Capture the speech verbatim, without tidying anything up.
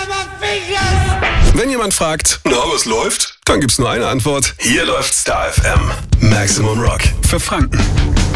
Wenn jemand fragt, na, was läuft? Dann gibt's nur eine Antwort. Hier läuft Star F M. Maximum Rock für Franken.